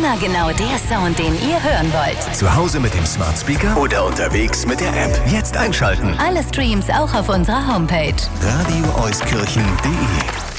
Immer genau der Sound, den ihr hören wollt. Zu Hause mit dem Smart Speaker oder unterwegs mit der App. Jetzt einschalten. Alle Streams auch auf unserer Homepage. radioeuskirchen.de